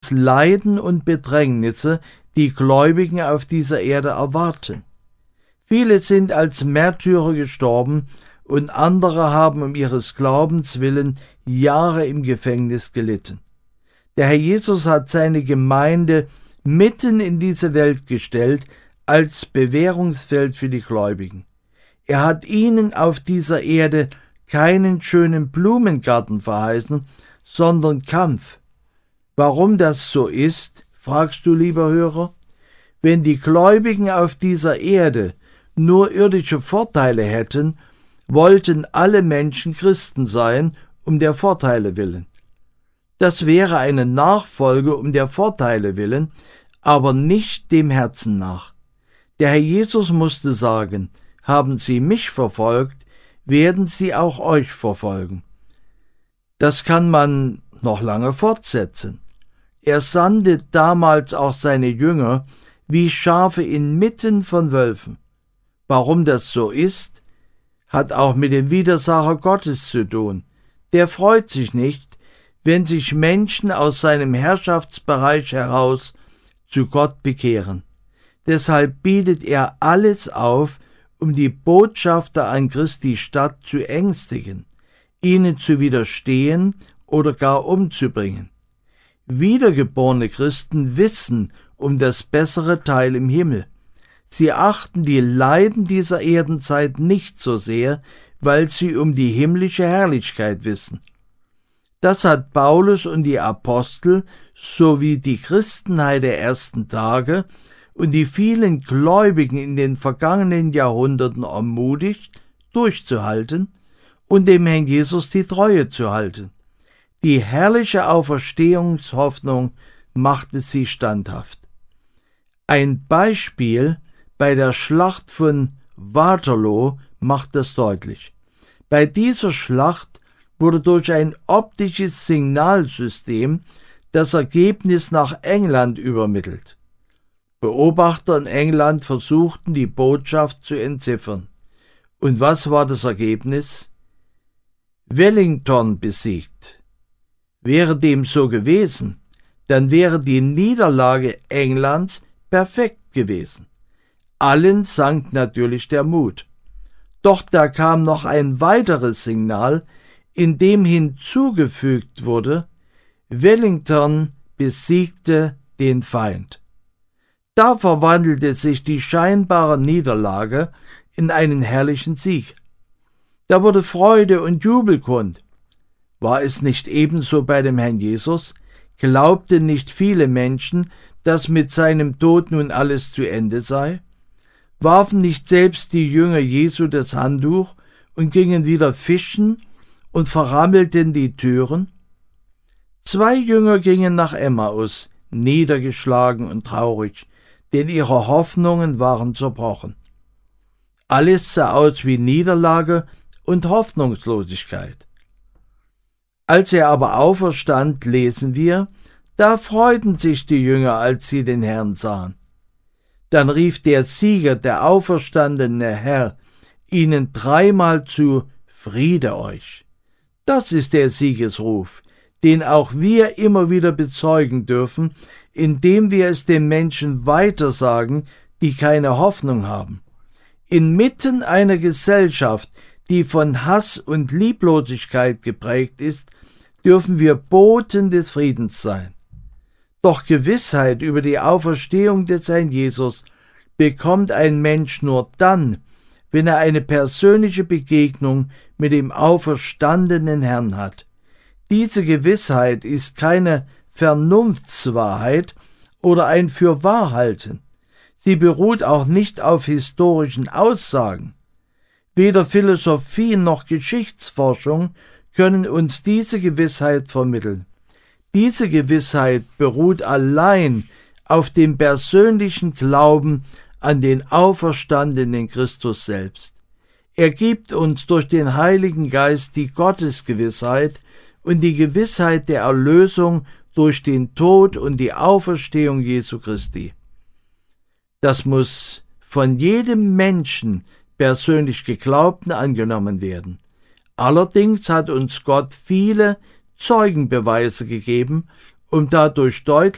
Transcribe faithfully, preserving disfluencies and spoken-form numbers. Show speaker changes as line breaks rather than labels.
Leiden und Bedrängnisse die Gläubigen auf dieser Erde erwarten. Viele sind als Märtyrer gestorben und andere haben um ihres Glaubens willen Jahre im Gefängnis gelitten. Der Herr Jesus hat seine Gemeinde mitten in diese Welt gestellt als Bewährungsfeld für die Gläubigen. Er hat ihnen auf dieser Erde keinen schönen Blumengarten verheißen, sondern Kampf. Warum das so ist, fragst du, lieber Hörer? Wenn die Gläubigen auf dieser Erde nur irdische Vorteile hätten, wollten alle Menschen Christen sein, um der Vorteile willen. Das wäre eine Nachfolge um der Vorteile willen, aber nicht dem Herzen nach. Der Herr Jesus musste sagen, haben Sie mich verfolgt, werden sie auch euch verfolgen. Das kann man noch lange fortsetzen. Er sandte damals auch seine Jünger wie Schafe inmitten von Wölfen. Warum das so ist, hat auch mit dem Widersacher Gottes zu tun. Der freut sich nicht, wenn sich Menschen aus seinem Herrschaftsbereich heraus zu Gott bekehren. Deshalb bietet er alles auf, um die Botschafter an Christi Stadt zu ängstigen, ihnen zu widerstehen oder gar umzubringen. Wiedergeborene Christen wissen um das bessere Teil im Himmel. Sie achten die Leiden dieser Erdenzeit nicht so sehr, weil sie um die himmlische Herrlichkeit wissen. Das hat Paulus und die Apostel sowie die Christenheit der ersten Tage und die vielen Gläubigen in den vergangenen Jahrhunderten ermutigt, durchzuhalten und dem Herrn Jesus die Treue zu halten. Die herrliche Auferstehungshoffnung machte sie standhaft. Ein Beispiel bei der Schlacht von Waterloo macht das deutlich. Bei dieser Schlacht wurde durch ein optisches Signalsystem das Ergebnis nach England übermittelt. Beobachter in England versuchten, die Botschaft zu entziffern. Und was war das Ergebnis? Wellington besiegt. Wäre dem so gewesen, dann wäre die Niederlage Englands perfekt gewesen. Allen sank natürlich der Mut. Doch da kam noch ein weiteres Signal, in dem hinzugefügt wurde, Wellington besiegte den Feind. Da verwandelte sich die scheinbare Niederlage in einen herrlichen Sieg. Da wurde Freude und Jubel kund. War es nicht ebenso bei dem Herrn Jesus? Glaubten nicht viele Menschen, dass mit seinem Tod nun alles zu Ende sei? Warfen nicht selbst die Jünger Jesu das Handtuch und gingen wieder fischen und verrammelten die Türen? Zwei Jünger gingen nach Emmaus, niedergeschlagen und traurig, denn ihre Hoffnungen waren zerbrochen. Alles sah aus wie Niederlage und Hoffnungslosigkeit. Als er aber auferstand, lesen wir, da freuten sich die Jünger, als sie den Herrn sahen. Dann rief der Sieger, der auferstandene Herr, ihnen dreimal zu, Friede euch. Das ist der Siegesruf, den auch wir immer wieder bezeugen dürfen, indem wir es den Menschen weitersagen, die keine Hoffnung haben. Inmitten einer Gesellschaft, die von Hass und Lieblosigkeit geprägt ist, dürfen wir Boten des Friedens sein. Doch Gewissheit über die Auferstehung des Herrn Jesus bekommt ein Mensch nur dann, wenn er eine persönliche Begegnung mit dem auferstandenen Herrn hat. Diese Gewissheit ist keine Vernunftswahrheit oder ein Fürwahrhalten. Sie beruht auch nicht auf historischen Aussagen. Weder Philosophie noch Geschichtsforschung können uns diese Gewissheit vermitteln. Diese Gewissheit beruht allein auf dem persönlichen Glauben an den auferstandenen Christus selbst. Er gibt uns durch den Heiligen Geist die Gottesgewissheit und die Gewissheit der Erlösung durch den Tod und die Auferstehung Jesu Christi. Das muss von jedem Menschen persönlich Geglaubten angenommen werden. Allerdings hat uns Gott viele Zeugenbeweise gegeben, um dadurch deutlich